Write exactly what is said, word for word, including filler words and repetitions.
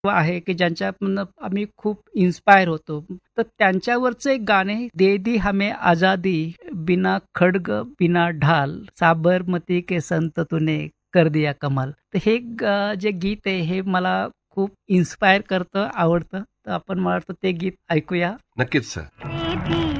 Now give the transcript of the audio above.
आहे की ज्यांच्याकडून आम्ही खूप इन्स्पायर होतो. तर त्यांच्यावरचं एक गाणे दे दी हमें आजादी, बिना खड्ग बिना ढाल, साबरमती के संत तूने कर दिया कमाल. तर हे ग जे गीत आहे हे मला खूप इन्स्पायर करतं, आवडतं. तर आपण मला वाटतं ते गीत ऐकूया. नक्कीच सर.